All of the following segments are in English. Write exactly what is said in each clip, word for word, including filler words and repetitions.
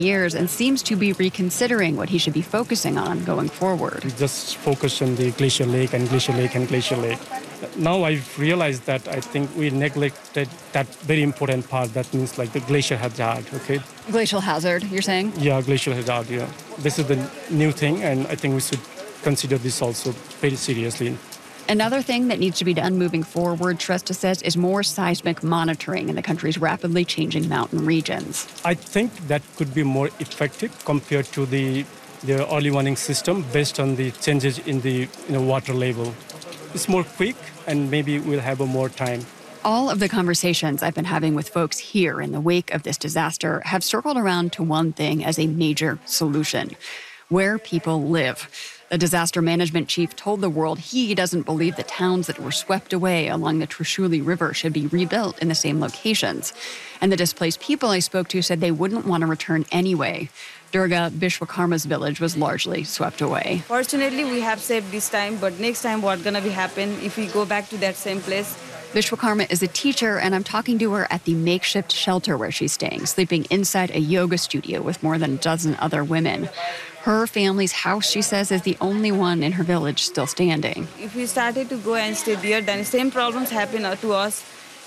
years and seems to be reconsidering what he should be focusing on going forward. We just focus on the glacier lake and glacier lake and glacier lake. Now I've realized that I think we neglected that very important part. That means like the glacier hazard, okay? Glacial hazard, you're saying? Yeah, glacial hazard, yeah. This is the new thing, and I think we should consider this also very seriously. Another thing that needs to be done moving forward, Shrestha says, is more seismic monitoring in the country's rapidly changing mountain regions. I think that could be more effective compared to the, the early warning system based on the changes in the you know, water level. It's more quick, and maybe we'll have a more time. All of the conversations I've been having with folks here in the wake of this disaster have circled around to one thing as a major solution: where people live. The disaster management chief told the world he doesn't believe the towns that were swept away along the Trishuli River should be rebuilt in the same locations. And the displaced people I spoke to said they wouldn't want to return anyway. Durga Bishwakarma's village was largely swept away. Fortunately, we have saved this time, but next time what's going to be happen if we go back to that same place? Bishwakarma is a teacher, and I'm talking to her at the makeshift shelter where she's staying, sleeping inside a yoga studio with more than a dozen other women. Her family's house, she says, is the only one in her village still standing. If we started to go and stay there, then same problems happen to us.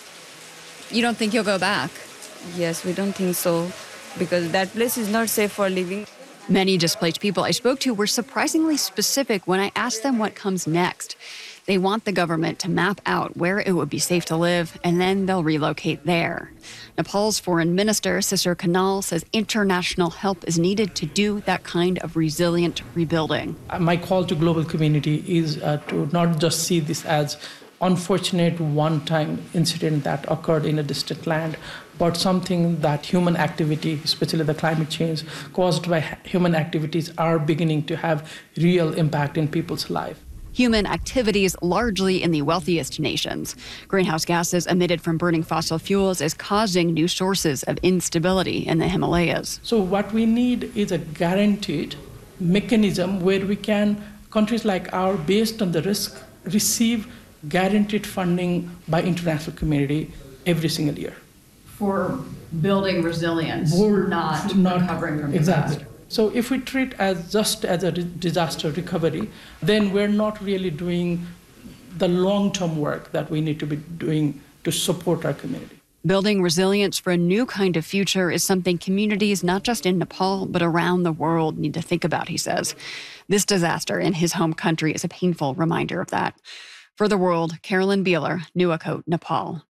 You don't think you'll go back? Yes, we don't think so, because that place is not safe for living. Many displaced people I spoke to were surprisingly specific when I asked them what comes next. They want the government to map out where it would be safe to live, and then they'll relocate there. Nepal's foreign minister, Sisir Kanal, says international help is needed to do that kind of resilient rebuilding. My call to global community is uh, to not just see this as unfortunate one-time incident that occurred in a distant land, but something that human activity, especially the climate change caused by human activities, are beginning to have real impact in people's life. Human activities largely in the wealthiest nations. Greenhouse gases emitted from burning fossil fuels is causing new sources of instability in the Himalayas. So what we need is a guaranteed mechanism where we can, countries like ours, based on the risk, receive guaranteed funding by international community every single year. For building resilience, Or not, not recovering from exactly. disaster. So if we treat as just as a disaster recovery, then we're not really doing the long-term work that we need to be doing to support our community. Building resilience for a new kind of future is something communities not just in Nepal, but around the world need to think about, he says. This disaster in his home country is a painful reminder of that. For The World, Carolyn Beeler, Nuwakot, Nepal.